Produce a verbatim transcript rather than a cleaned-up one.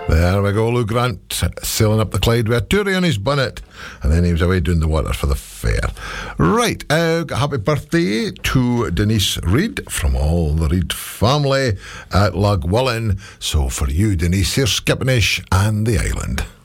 There we go, Lou Grant sailing up the Clyde with a tourie on his bonnet, and then he was away doing the water for the fair. Right, uh, happy birthday to Denise Reid from all the Reid family at Lugwillen. So for you, Denise, here's Skipponish and the Island.